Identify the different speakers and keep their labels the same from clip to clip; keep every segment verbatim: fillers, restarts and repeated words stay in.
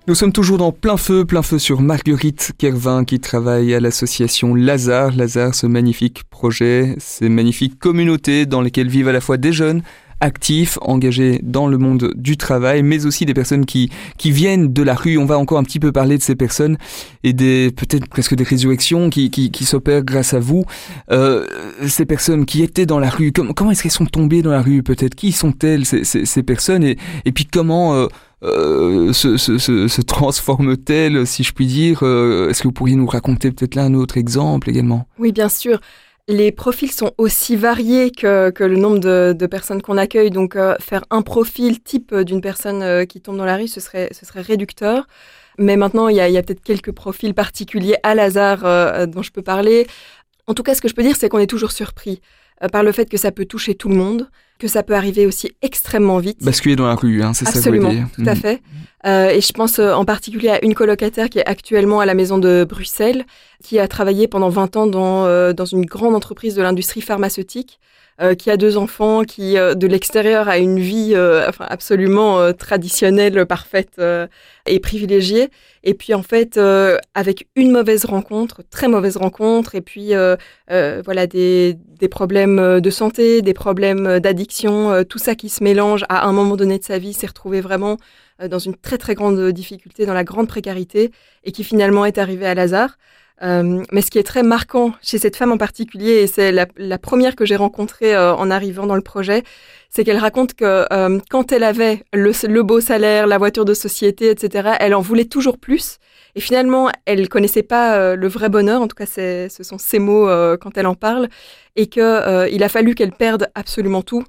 Speaker 1: Nous sommes toujours dans Plein Feu, Plein Feu sur Marguerite Kervin qui travaille à l'association Lazare. Lazare, ce magnifique projet, ces magnifiques communautés dans lesquelles vivent à la fois des jeunes actifs, engagés dans le monde du travail, mais aussi des personnes qui, qui viennent de la rue. On va encore un petit peu parler de ces personnes et des, peut-être presque des résurrections qui, qui, qui s'opèrent grâce à vous. Euh, ces personnes qui étaient dans la rue, comment, comment est-ce qu'elles sont tombées dans la rue peut-être? Qui sont-elles ces, ces, ces personnes et, et puis comment... Euh, Euh, se, se, se, se transforme-t-elle, si je puis dire? euh, Est-ce que vous pourriez nous raconter peut-être là un autre exemple également?
Speaker 2: Oui, bien sûr. Les profils sont aussi variés que, que le nombre de, de personnes qu'on accueille. Donc, euh, faire un profil type d'une personne euh, qui tombe dans la rue, ce serait, ce serait réducteur. Mais maintenant, il y a, il y a peut-être quelques profils particuliers à Lazare euh, dont je peux parler. En tout cas, ce que je peux dire, c'est qu'on est toujours surpris euh, par le fait que ça peut toucher tout le monde, que ça peut arriver aussi extrêmement vite.
Speaker 1: Basculer dans la rue, hein, c'est
Speaker 2: Absolument,
Speaker 1: ça que vous voulez dire.
Speaker 2: tout à fait. Euh, et je pense euh, en particulier à une colocataire qui est actuellement à la maison de Bruxelles, qui a travaillé pendant vingt ans dans, euh, dans une grande entreprise de l'industrie pharmaceutique, euh, qui a deux enfants, qui euh, de l'extérieur a une vie euh, enfin, absolument euh, traditionnelle, parfaite euh, et privilégiée. Et puis en fait, euh, avec une mauvaise rencontre, très mauvaise rencontre, et puis euh, euh, voilà des, des problèmes de santé, des problèmes d'addiction, euh, tout ça qui se mélange à un moment donné de sa vie, s'est retrouvé vraiment euh, dans une très très grande difficulté, dans la grande précarité, et qui finalement est arrivée à Lazare. Euh, mais ce qui est très marquant chez cette femme en particulier, et c'est la, la première que j'ai rencontrée euh, en arrivant dans le projet, c'est qu'elle raconte que euh, quand elle avait le, le beau salaire, la voiture de société, et cetera, elle en voulait toujours plus. Et finalement, elle connaissait pas euh, le vrai bonheur, en tout cas c'est, ce sont ses mots euh, quand elle en parle, et qu'il euh, a fallu qu'elle perde absolument tout.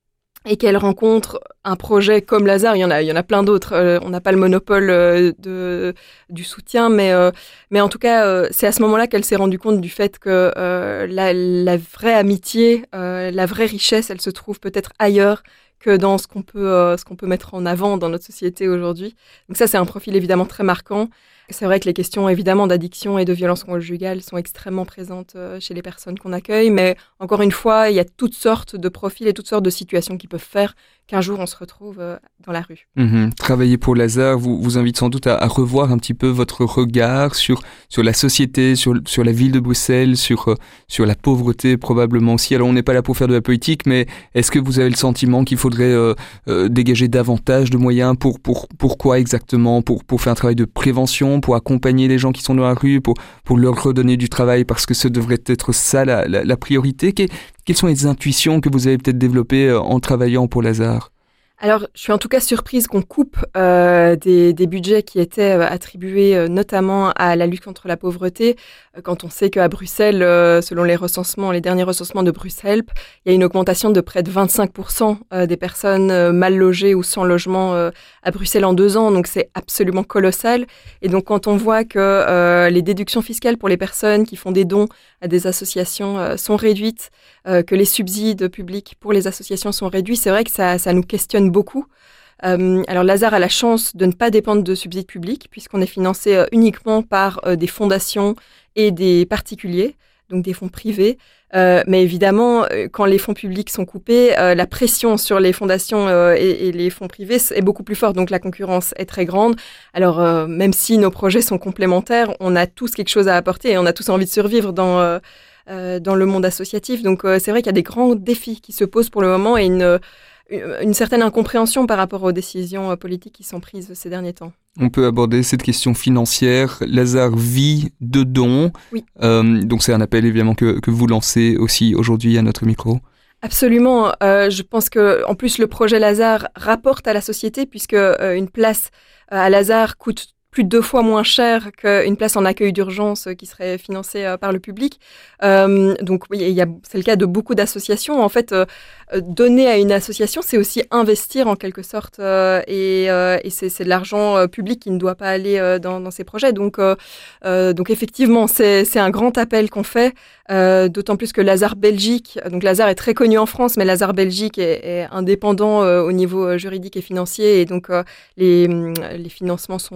Speaker 2: Et qu'elle rencontre un projet comme Lazare, il y en a, il y en a plein d'autres. Euh, on n'a pas le monopole euh, de, du soutien, mais, euh, mais en tout cas, euh, c'est à ce moment-là qu'elle s'est rendue compte du fait que euh, la, la vraie amitié, euh, la vraie richesse, elle se trouve peut-être ailleurs que dans ce qu'on peut, euh, ce qu'on peut mettre en avant dans notre société aujourd'hui. Donc ça, c'est un profil évidemment très marquant. C'est vrai que les questions évidemment d'addiction et de violence conjugale sont extrêmement présentes chez les personnes qu'on accueille, mais encore une fois, il y a toutes sortes de profils et toutes sortes de situations qui peuvent faire qu'un jour on se retrouve dans la rue.
Speaker 1: Mmh. Travailler pour Lazare vous, vous invite sans doute à, à revoir un petit peu votre regard sur, sur la société, sur, sur la ville de Bruxelles, sur, euh, sur la pauvreté probablement aussi. Alors on n'est pas là pour faire de la politique, mais est-ce que vous avez le sentiment qu'il faudrait euh, euh, dégager davantage de moyens pour, pour, pour quoi exactement? Pour, pour faire un travail de prévention, pour accompagner les gens qui sont dans la rue, pour, pour leur redonner du travail, parce que ce devrait être ça la, la, la priorité. Que, quelles sont les intuitions que vous avez peut-être développées en travaillant pour Lazare?
Speaker 2: Alors, je suis en tout cas surprise qu'on coupe euh, des, des budgets qui étaient euh, attribués euh, notamment à la lutte contre la pauvreté, euh, quand on sait qu'à Bruxelles, euh, selon les recensements, les derniers recensements de Bruxhelp, il y a une augmentation de près de vingt-cinq pour cent euh, des personnes euh, mal logées ou sans logement euh, à Bruxelles en deux ans, donc c'est absolument colossal. Et donc quand on voit que euh, les déductions fiscales pour les personnes qui font des dons à des associations euh, sont réduites, euh, que les subsides publics pour les associations sont réduits, c'est vrai que ça, ça nous questionne beaucoup. Euh, alors Lazare a la chance de ne pas dépendre de subsides publics puisqu'on est financé euh, uniquement par euh, des fondations et des particuliers, donc des fonds privés. Euh, mais évidemment, euh, quand les fonds publics sont coupés, euh, la pression sur les fondations euh, et, et les fonds privés est beaucoup plus forte, donc la concurrence est très grande. Alors euh, même si nos projets sont complémentaires, on a tous quelque chose à apporter et on a tous envie de survivre dans... Euh, Euh, dans le monde associatif. Donc euh, c'est vrai qu'il y a des grands défis qui se posent pour le moment et une, une, une certaine incompréhension par rapport aux décisions euh, politiques qui sont prises ces derniers temps.
Speaker 1: On peut aborder cette question financière. Lazare vit de dons.
Speaker 2: Oui.
Speaker 1: Euh, donc c'est un appel évidemment que, que vous lancez aussi aujourd'hui à notre micro.
Speaker 2: Absolument. Euh, je pense que en plus le projet Lazare rapporte à la société puisque euh, une place euh, à Lazare coûte plus de deux fois moins cher qu'une place en accueil d'urgence qui serait financée euh, par le public. Euh, donc, oui, il y a, c'est le cas de beaucoup d'associations. En fait, euh, donner à une association, c'est aussi investir en quelque sorte. Euh, et euh, et c'est, c'est de l'argent euh, public qui ne doit pas aller euh, dans, dans ces projets. Donc, euh, euh, donc effectivement, c'est, c'est un grand appel qu'on fait. Euh, d'autant plus que Lazare Belgique, donc Lazare est très connu en France, mais Lazare Belgique est, est indépendant euh, au niveau juridique et financier. Et donc, euh, les, les financements sont euh, beaucoup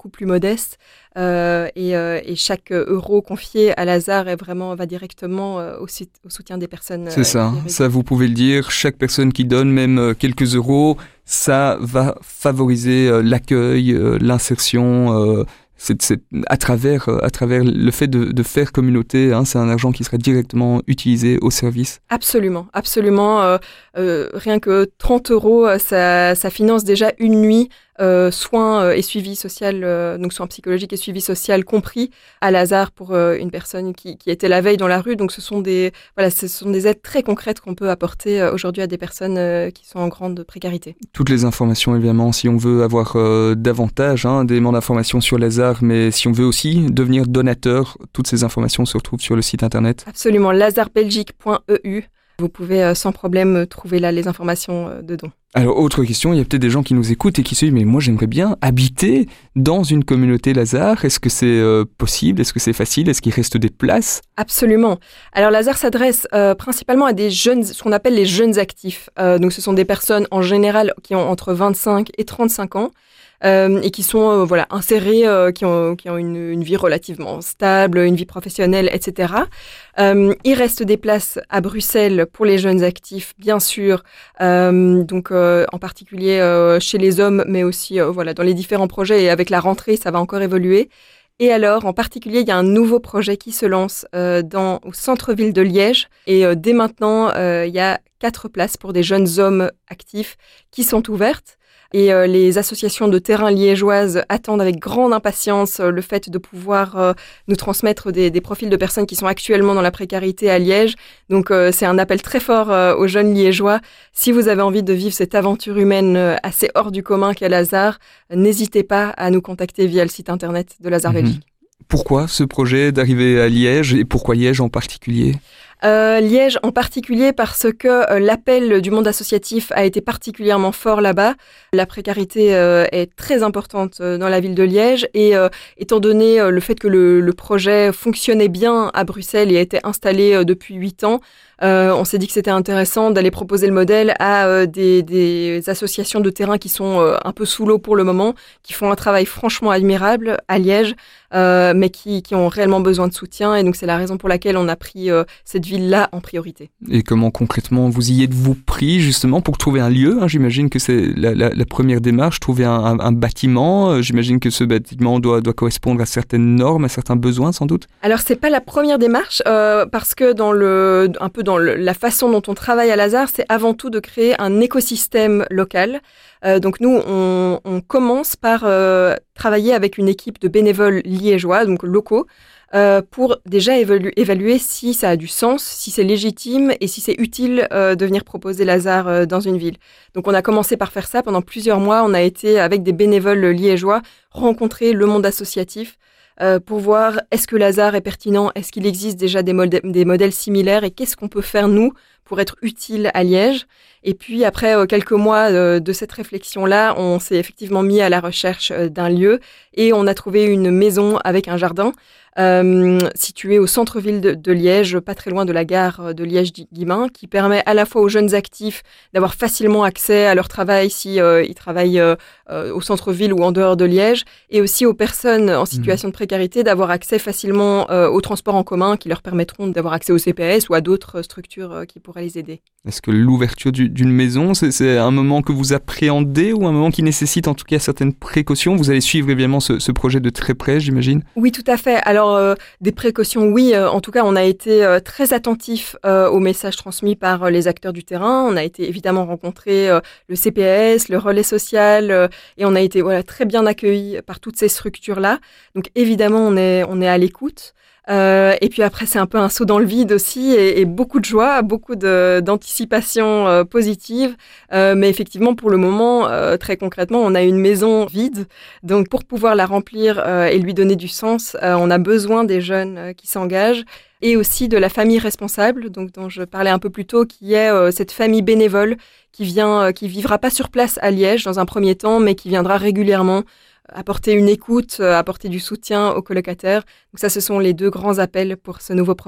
Speaker 2: beaucoup plus modeste. Euh, et, euh, et chaque euro confié à Lazare est vraiment, va directement euh, au, au soutien des personnes.
Speaker 1: C'est euh, ça, ça vous pouvez le dire, chaque personne qui donne même euh, quelques euros, ça va favoriser euh, l'accueil, euh, l'insertion, euh, c'est, c'est, à, travers, euh, à travers le fait de, de faire communauté, hein, c'est un argent qui serait directement utilisé au service.
Speaker 2: Absolument, absolument. Euh, euh, rien que trente euros, ça, ça finance déjà une nuit. Euh, soins euh, et suivi social, euh, donc soins psychologiques et suivi social compris à Lazare pour euh, une personne qui, qui était la veille dans la rue. Donc ce sont des, voilà, ce sont des aides très concrètes qu'on peut apporter euh, aujourd'hui à des personnes euh, qui sont en grande précarité.
Speaker 1: Toutes les informations, évidemment, si on veut avoir euh, davantage hein, d'éléments d'information sur Lazare, mais si on veut aussi devenir donateur, toutes ces informations se retrouvent sur le site internet.
Speaker 2: Absolument, lazare belgique point e u. Vous pouvez euh, sans problème trouver là les informations euh, de dons.
Speaker 1: Alors, autre question, il y a peut-être des gens qui nous écoutent et qui se disent « Mais moi, j'aimerais bien habiter dans une communauté Lazare. Est-ce que c'est euh, possible? Est-ce que c'est facile? Est-ce qu'il reste des places ?»
Speaker 2: Absolument. Alors, Lazare s'adresse euh, principalement à des jeunes, ce qu'on appelle les jeunes actifs. Euh, donc, ce sont des personnes en général qui ont entre vingt-cinq et trente-cinq ans. Euh, et qui sont euh, voilà insérés, euh, qui ont qui ont une, une vie relativement stable, une vie professionnelle, et cetera. Euh, il reste des places à Bruxelles pour les jeunes actifs, bien sûr, euh, donc euh, en particulier euh, chez les hommes, mais aussi euh, voilà dans les différents projets. Et avec la rentrée, ça va encore évoluer. Et alors, en particulier, il y a un nouveau projet qui se lance euh, dans au centre-ville de Liège. Et euh, dès maintenant, euh, il y a quatre places pour des jeunes hommes actifs qui sont ouvertes. Et euh, les associations de terrain liégeoises attendent avec grande impatience euh, le fait de pouvoir euh, nous transmettre des, des profils de personnes qui sont actuellement dans la précarité à Liège. Donc euh, c'est un appel très fort euh, aux jeunes liégeois. Si vous avez envie de vivre cette aventure humaine euh, assez hors du commun qu'est Lazare, euh, n'hésitez pas à nous contacter via le site internet de Lazare
Speaker 1: mmh.
Speaker 2: Belgique.
Speaker 1: Pourquoi ce projet d'arriver à Liège et pourquoi Liège en particulier ?
Speaker 2: Euh, Liège en particulier parce que euh, l'appel du monde associatif a été particulièrement fort là-bas. La précarité euh, est très importante euh, dans la ville de Liège et euh, étant donné euh, le fait que le, le projet fonctionnait bien à Bruxelles et a été installé euh, depuis huit ans, euh, on s'est dit que c'était intéressant d'aller proposer le modèle à euh, des, des associations de terrain qui sont euh, un peu sous l'eau pour le moment, qui font un travail franchement admirable à Liège, euh, mais qui, qui ont réellement besoin de soutien. Et donc c'est la raison pour laquelle on a pris euh, cette ville-là en priorité. Et
Speaker 1: comment concrètement vous y êtes-vous pris justement pour trouver un lieu, hein? J'imagine que c'est la, la, la première démarche, trouver un, un, un bâtiment. J'imagine que ce bâtiment doit, doit correspondre à certaines normes, à certains besoins sans doute.
Speaker 2: Alors c'est pas la première démarche euh, parce que dans le, un peu dans le, la façon dont on travaille à Lazare, c'est avant tout de créer un écosystème local. Euh, donc nous, on, on commence par euh, travailler avec une équipe de bénévoles liégeois, donc locaux, Euh, pour déjà évalu- évaluer si ça a du sens, si c'est légitime et si c'est utile euh, de venir proposer Lazare euh, dans une ville. Donc on a commencé par faire ça pendant plusieurs mois. On a été avec des bénévoles liégeois rencontrer le monde associatif euh, pour voir est-ce que Lazare est pertinent, est-ce qu'il existe déjà des, mod- des modèles similaires et qu'est-ce qu'on peut faire nous pour être utile à Liège. Et puis après euh, quelques mois euh, de cette réflexion-là, on s'est effectivement mis à la recherche euh, d'un lieu et on a trouvé une maison avec un jardin Euh, situé au centre-ville de, de Liège, pas très loin de la gare de Liège-Guillemins, qui permet à la fois aux jeunes actifs d'avoir facilement accès à leur travail si euh, ils travaillent euh, euh, au centre-ville ou en dehors de Liège, et aussi aux personnes en situation mmh. de précarité d'avoir accès facilement euh, aux transports en commun qui leur permettront d'avoir accès au C P S ou à d'autres structures euh, qui pourraient les aider.
Speaker 1: Est-ce que l'ouverture du, d'une maison, c'est, c'est un moment que vous appréhendez ou un moment qui nécessite en tout cas certaines précautions? Vous allez suivre évidemment ce, ce projet de très près, j'imagine?
Speaker 2: Oui, tout à fait. Alors, euh, des précautions, oui. Euh, en tout cas, on a été euh, très attentifs euh, aux messages transmis par euh, les acteurs du terrain. On a été évidemment rencontrer euh, le C P S, le relais social, euh, et on a été voilà, très bien accueillis par toutes ces structures-là. Donc, évidemment, on est, on est à l'écoute. Euh, et puis après, c'est un peu un saut dans le vide aussi et, et beaucoup de joie, beaucoup de, d'anticipation euh, positive. Euh, mais effectivement, pour le moment, euh, très concrètement, on a une maison vide. Donc, pour pouvoir la remplir euh, et lui donner du sens, euh, on a besoin des jeunes euh, qui s'engagent et aussi de la famille responsable, donc dont je parlais un peu plus tôt, qui est euh, cette famille bénévole qui vient, euh, qui vivra pas sur place à Liège dans un premier temps, mais qui viendra régulièrement apporter une écoute, apporter du soutien aux colocataires. Donc ça, ce sont les deux grands appels pour ce nouveau projet.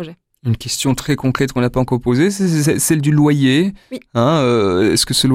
Speaker 1: Une question très concrète qu'on n'a pas encore posée, c'est, c'est celle du loyer.
Speaker 2: Oui.
Speaker 1: Hein, euh, est-ce que ce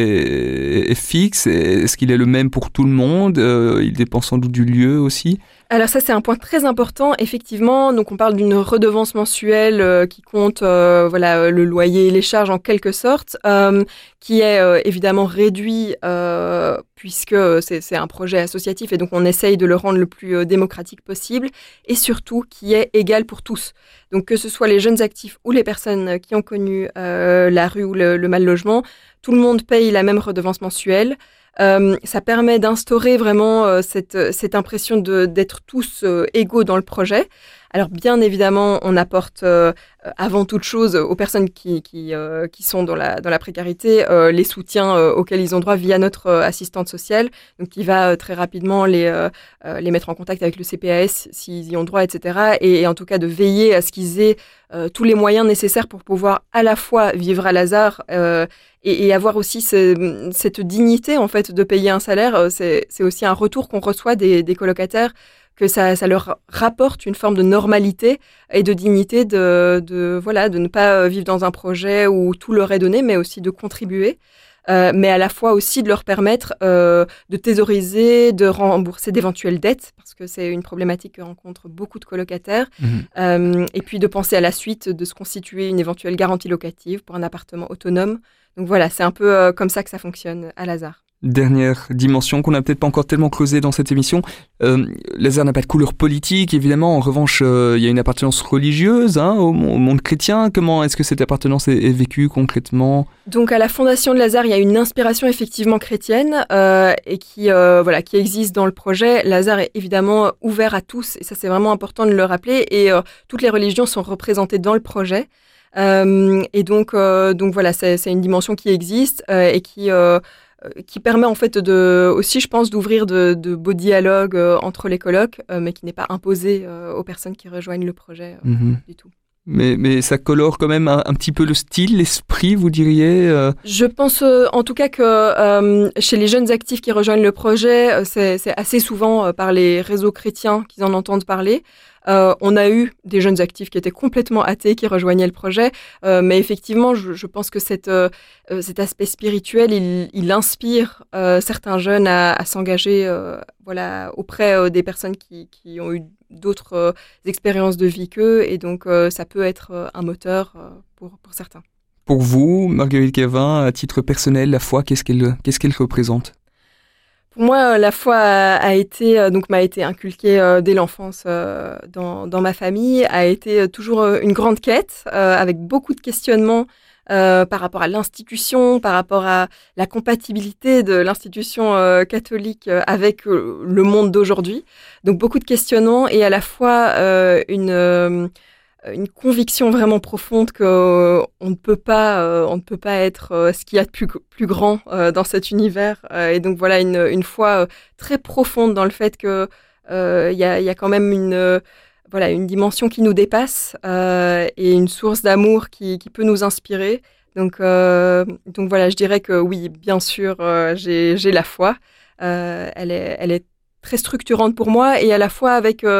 Speaker 1: loyer est, est fixe? Est-ce qu'il est le même pour tout le monde? euh, Il dépend sans doute du lieu aussi.
Speaker 2: Alors ça, c'est un point très important, effectivement. Donc on parle d'une redevance mensuelle euh, qui compte euh, voilà, le loyer et les charges en quelque sorte, euh, qui est euh, évidemment réduit euh, puisque c'est, c'est un projet associatif et donc on essaye de le rendre le plus euh, démocratique possible et surtout qui est égal pour tous. Donc que ce soit les jeunes actifs ou les personnes qui ont connu euh, la rue ou le, le mal-logement, tout le monde paye la même redevance mensuelle. Euh, ça permet d'instaurer vraiment euh, cette, cette impression de, d'être tous euh, égaux dans le projet. Alors bien évidemment, on apporte euh, avant toute chose aux personnes qui, qui, euh, qui sont dans la, dans la précarité euh, les soutiens euh, auxquels ils ont droit via notre euh, assistante sociale, donc qui va euh, très rapidement les, euh, euh, les mettre en contact avec le C P A S s'ils y ont droit, et cetera. Et, et en tout cas de veiller à ce qu'ils aient euh, tous les moyens nécessaires pour pouvoir à la fois vivre à Lazare euh, et, et avoir aussi ce, cette dignité en fait de payer un salaire. C'est, c'est aussi un retour qu'on reçoit des, des colocataires, que ça, ça leur rapporte une forme de normalité et de dignité de, de, voilà, de ne pas vivre dans un projet où tout leur est donné, mais aussi de contribuer, euh, mais à la fois aussi de leur permettre euh, de thésauriser, de rembourser d'éventuelles dettes, parce que c'est une problématique que rencontrent beaucoup de colocataires, mmh. euh, et puis de penser à la suite, de se constituer une éventuelle garantie locative pour un appartement autonome. Donc voilà, c'est un peu euh, comme ça que ça fonctionne à Lazare.
Speaker 1: Dernière dimension qu'on n'a peut-être pas encore tellement creusée dans cette émission. Euh, Lazare n'a pas de couleur politique, évidemment. En revanche, euh, il y a une appartenance religieuse hein, au, au monde chrétien. Comment est-ce que cette appartenance est, est vécue concrètement ?
Speaker 2: Donc, à la fondation de Lazare, il y a une inspiration effectivement chrétienne euh, et qui, euh, voilà, qui existe dans le projet. Lazare est évidemment ouvert à tous et ça, c'est vraiment important de le rappeler. Et euh, toutes les religions sont représentées dans le projet. Euh, et donc, euh, donc voilà, c'est, c'est une dimension qui existe euh, et qui... Euh, qui permet en fait de, aussi, je pense, d'ouvrir de, de beaux dialogues euh, entre les colocs, euh, mais qui n'est pas imposé euh, aux personnes qui rejoignent le projet euh, mmh. du tout.
Speaker 1: Mais, mais ça colore quand même un, un petit peu le style, l'esprit, vous diriez euh...
Speaker 2: Je pense euh, en tout cas que euh, chez les jeunes actifs qui rejoignent le projet, euh, c'est, c'est assez souvent euh, par les réseaux chrétiens qu'ils en entendent parler. Euh, on a eu des jeunes actifs qui étaient complètement athées, qui rejoignaient le projet, euh, mais effectivement, je, je pense que cette, euh, cet aspect spirituel, il, il inspire euh, certains jeunes à, à s'engager euh, voilà, auprès euh, des personnes qui, qui ont eu d'autres euh, expériences de vie qu'eux, et donc euh, ça peut être euh, un moteur euh, pour, pour certains.
Speaker 1: Pour vous, Marguerite Kervin, à titre personnel, la foi, qu'est-ce qu'elle, qu'est-ce qu'elle représente ?
Speaker 2: Pour moi, la foi a, a été, donc m'a été inculquée euh, dès l'enfance euh, dans, dans ma famille, a été toujours euh, une grande quête, euh, avec beaucoup de questionnements euh, par rapport à l'institution, par rapport à la compatibilité de l'institution euh, catholique avec euh, le monde d'aujourd'hui. Donc beaucoup de questionnements et à la fois euh, une... Euh, une conviction vraiment profonde qu'on euh, ne peut pas, euh, on ne peut pas être euh, ce qu'il y a de plus, plus grand euh, dans cet univers. Euh, et donc voilà, une, une foi euh, très profonde dans le fait qu'il euh, y, a, y a quand même une, euh, voilà, une dimension qui nous dépasse euh, et une source d'amour qui, qui peut nous inspirer. Donc, euh, donc voilà, je dirais que oui, bien sûr, euh, j'ai, j'ai la foi. Euh, elle est, elle est très structurante pour moi et à la fois avec... Euh,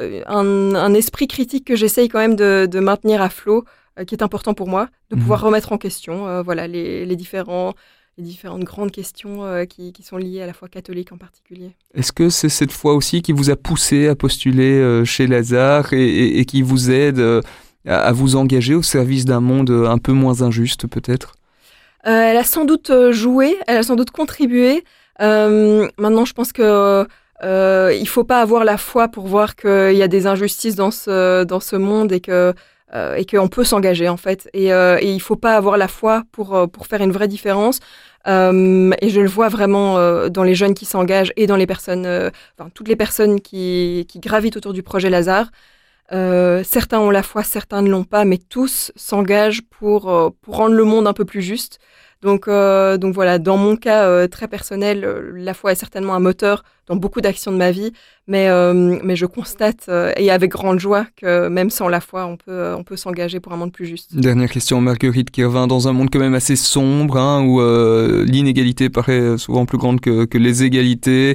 Speaker 2: Un, un esprit critique que j'essaye quand même de, de maintenir à flot, euh, qui est important pour moi, de mmh. pouvoir remettre en question euh, voilà, les, les, différents, les différentes grandes questions euh, qui, qui sont liées à la foi catholique en particulier.
Speaker 1: Est-ce que c'est cette foi aussi qui vous a poussé à postuler euh, chez Lazare et, et, et qui vous aide euh, à, à vous engager au service d'un monde un peu moins injuste peut-être ?
Speaker 2: euh, Elle a sans doute joué, elle a sans doute contribué. Euh, maintenant, je pense que Euh, il ne faut pas avoir la foi pour voir qu'il y a des injustices dans ce, dans ce monde et, que, euh, et qu'on peut s'engager en fait. Et, euh, et il ne faut pas avoir la foi pour, pour faire une vraie différence. Euh, et je le vois vraiment euh, dans les jeunes qui s'engagent et dans les personnes, euh, enfin, toutes les personnes qui, qui gravitent autour du projet Lazare. Euh, certains ont la foi, certains ne l'ont pas, mais tous s'engagent pour, euh, pour rendre le monde un peu plus juste. Donc, euh, donc voilà, dans mon cas euh, très personnel, euh, la foi est certainement un moteur dans beaucoup d'actions de ma vie, mais, euh, mais je constate, euh, et avec grande joie, que même sans la foi, on peut, on peut s'engager pour un monde plus juste.
Speaker 1: Dernière question, Marguerite Kervin, dans un monde quand même assez sombre, hein, où euh, l'inégalité paraît souvent plus grande que, que les égalités,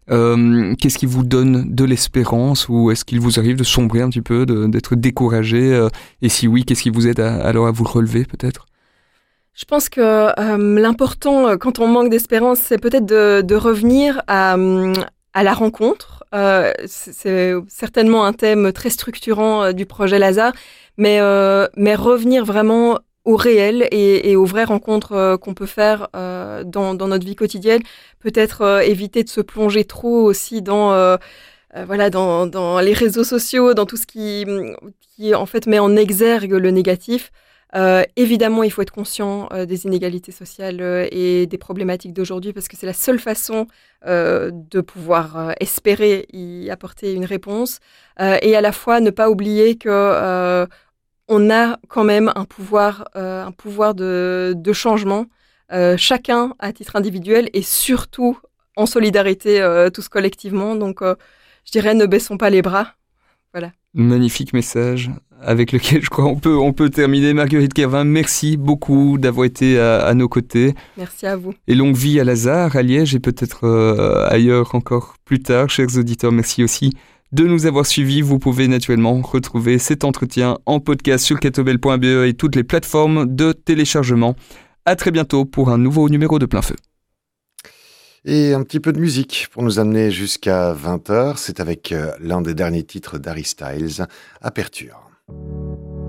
Speaker 1: Euh, qu'est-ce qui vous donne de l'espérance ou est-ce qu'il vous arrive de sombrer un petit peu, de, d'être découragé euh, et si oui, qu'est-ce qui vous aide à, alors à vous relever peut-être?
Speaker 2: Je pense que euh, l'important quand on manque d'espérance, c'est peut-être de, de revenir à, à la rencontre. Euh, c'est, c'est certainement un thème très structurant euh, du projet Lazare, mais, euh, mais revenir vraiment au réel et, et aux vraies rencontres euh, qu'on peut faire euh, dans, dans notre vie quotidienne. Peut-être euh, éviter de se plonger trop aussi dans, euh, euh, voilà, dans, dans les réseaux sociaux, dans tout ce qui, qui en fait met en exergue le négatif. Euh, évidemment, il faut être conscient euh, des inégalités sociales euh, et des problématiques d'aujourd'hui parce que c'est la seule façon euh, de pouvoir euh, espérer y apporter une réponse euh, et à la fois ne pas oublier que euh, on a quand même un pouvoir, euh, un pouvoir de, de changement, euh, chacun à titre individuel et surtout en solidarité euh, tous collectivement. Donc, euh, je dirais, ne baissons pas les bras. Voilà.
Speaker 1: Magnifique message avec lequel je crois on peut, on peut terminer. Marguerite Kervin, merci beaucoup d'avoir été à, à nos côtés.
Speaker 2: Merci à vous.
Speaker 1: Et longue vie à Lazare, à Liège et peut-être euh, ailleurs encore plus tard. Chers auditeurs, merci aussi de nous avoir suivis. Vous pouvez naturellement retrouver cet entretien en podcast sur kettlebell point b e et toutes les plateformes de téléchargement. À très bientôt pour un nouveau numéro de Plein Feu.
Speaker 3: Et un petit peu de musique pour nous amener jusqu'à vingt heures. C'est avec l'un des derniers titres d'Harry Styles, Aperture.